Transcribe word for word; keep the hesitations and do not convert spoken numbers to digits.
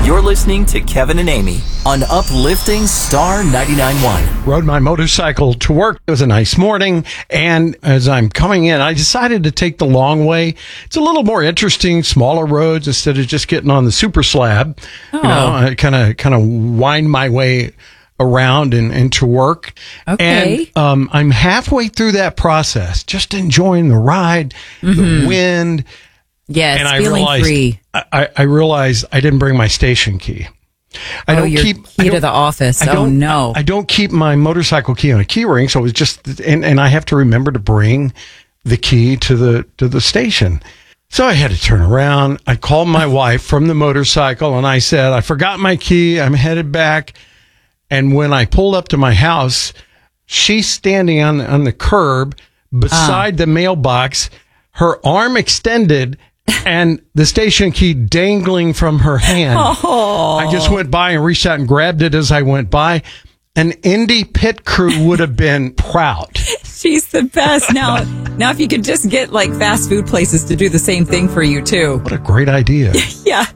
You're listening to Kevin and Amy on Uplifting Star ninety-nine point one. Rode my motorcycle to work. It was a nice morning, and as I'm coming in, I decided to take the long way. It's a little more interesting, smaller roads instead of just getting on the super slab. Oh. You know, I kind of kind of wind my way around and, and to work. Okay. And um, I'm halfway through that process, just enjoying the ride, Mm-hmm. the wind. Yes, and I feeling realized, free. I, I realized I didn't bring my station key. I oh, don't your keep key I to don't- the office. I Oh, don't, no. I don't keep my motorcycle key on a key ring, so it was just, and, and I have to remember to bring the key to the to the station. So I had to turn around. I called my wife from the motorcycle, and I said, I forgot my key. I'm headed back. And when I pulled up to my house, she's standing on on the curb beside the mailbox, her arm extended, and the station key dangling from her hand. Oh. I just went by and reached out and grabbed it as I went by. An Indy pit crew would have been proud. She's the best. Now, now if you could just get like fast food places to do the same thing for you too. What a great idea. Yeah.